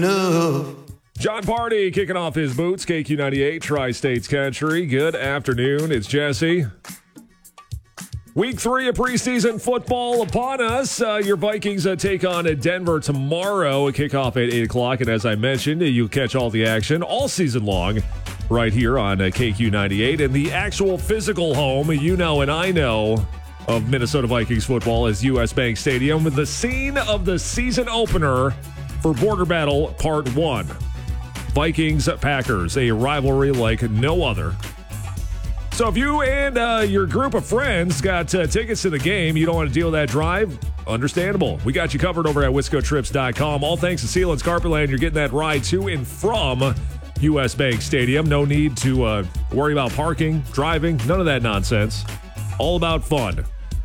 No. John Party kicking off his boots, KQ98, Tri-States Country. Good afternoon, it's Jesse. Week 3 of preseason football upon us. Your Vikings take on Denver tomorrow. A kickoff at 8 o'clock. And as I mentioned, you'll catch all the action all season long right here on KQ98. And the actual physical home, you know and I know, of Minnesota Vikings football is U.S. Bank Stadium, with the scene of the season opener for Border Battle Part 1. Vikings-Packers, a rivalry like no other. So if you and your group of friends got tickets to the game, you don't want to deal with that drive, understandable. We got you covered over at wiscotrips.com. All thanks to Sealands Carpetland, you're getting that ride to and from U.S. Bank Stadium. No need to worry about parking, driving, none of that nonsense. All about fun.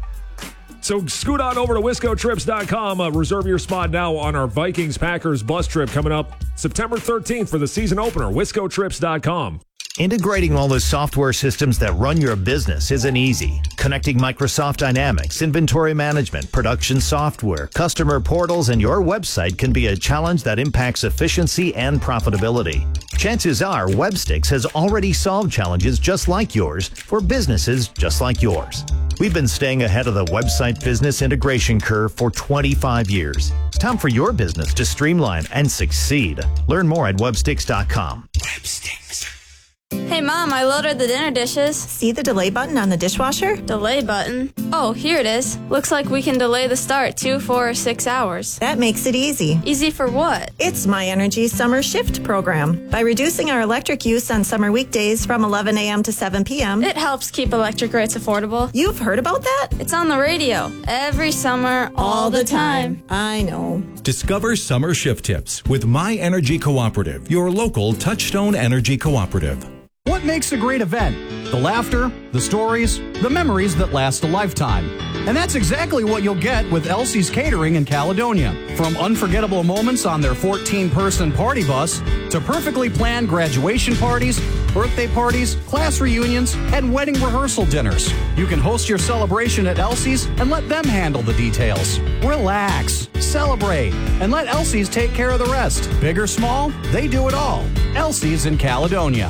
So scoot on over to wiscotrips.com. Reserve your spot now on our Vikings-Packers bus trip coming up September 13th for the season opener. wiscotrips.com. Integrating all the software systems that run your business isn't easy. Connecting Microsoft Dynamics, inventory management, production software, customer portals, and your website can be a challenge that impacts efficiency and profitability. Chances are Webstix has already solved challenges just like yours for businesses just like yours. We've been staying ahead of the website business integration curve for 25 years. It's time for your business to streamline and succeed. Learn more at webstix.com. Webstix. Hey, Mom, I loaded the dinner dishes. See the delay button on the dishwasher? Delay button? Oh, here it is. Looks like we can delay the start 2, 4, or 6 hours. That makes it easy. Easy for what? It's My Energy Summer Shift program. By reducing our electric use on summer weekdays from 11 a.m. to 7 p.m., it helps keep electric rates affordable. You've heard about that? It's on the radio. Every summer, all the time. I know. Discover summer shift tips with My Energy Cooperative, your local Touchstone Energy Cooperative. What makes a great event? The laughter, the stories, the memories that last a lifetime. And that's exactly what you'll get with Elsie's Catering in Caledonia. From unforgettable moments on their 14-person party bus to perfectly planned graduation parties, birthday parties, class reunions, and wedding rehearsal dinners. You can host your celebration at Elsie's and let them handle the details. Relax, celebrate, and let Elsie's take care of the rest. Big or small, they do it all. Elsie's in Caledonia.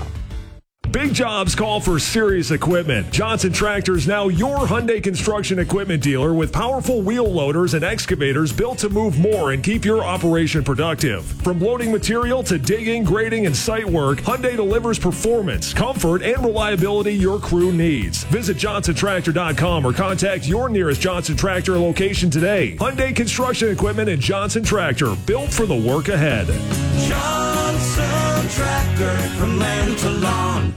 Big jobs call for serious equipment. Johnson Tractor is now your Hyundai construction equipment dealer with powerful wheel loaders and excavators built to move more and keep your operation productive. From loading material to digging, grading, and site work, Hyundai delivers performance, comfort, and reliability your crew needs. Visit JohnsonTractor.com or contact your nearest Johnson Tractor location today. Hyundai Construction Equipment and Johnson Tractor, built for the work ahead. Johnson Tractor, from land to lawn.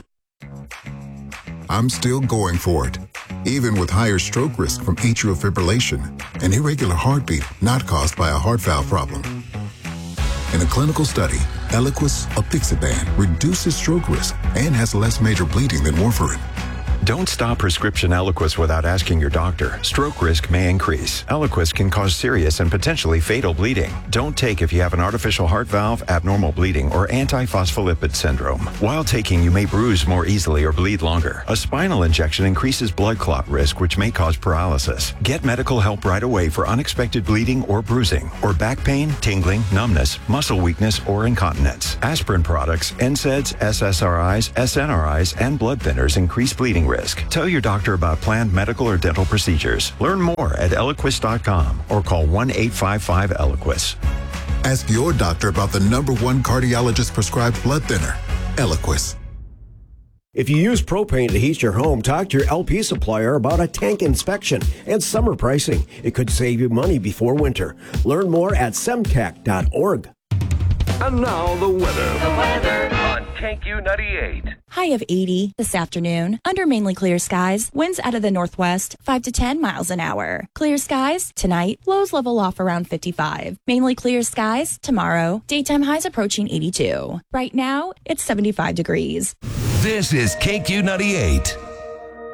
I'm still going for it, even with higher stroke risk from atrial fibrillation, an irregular heartbeat not caused by a heart valve problem. In a clinical study, Eliquis apixaban reduces stroke risk and has less major bleeding than warfarin. Don't stop prescription Eliquis without asking your doctor. Stroke risk may increase. Eliquis can cause serious and potentially fatal bleeding. Don't take if you have an artificial heart valve, abnormal bleeding, or antiphospholipid syndrome. While taking, you may bruise more easily or bleed longer. A spinal injection increases blood clot risk, which may cause paralysis. Get medical help right away for unexpected bleeding or bruising, or back pain, tingling, numbness, muscle weakness, or incontinence. Aspirin products, NSAIDs, SSRIs, SNRIs, and blood thinners increase bleeding risk. Tell your doctor about planned medical or dental procedures. Learn more at Eliquis.com or call 1-855-ELIQUIS. Ask your doctor about the #1 cardiologist prescribed blood thinner, Eliquis. If you use propane to heat your home, talk to your LP supplier about a tank inspection and summer pricing. It could save you money before winter. Learn more at semtech.org. And now the weather. On KQ98. High of 80 this afternoon. Under mainly clear skies. Winds out of the northwest, 5 to 10 miles an hour. Clear skies tonight. Lows level off around 55. Mainly clear skies tomorrow. Daytime highs approaching 82. Right now, it's 75 degrees. This is KQ98.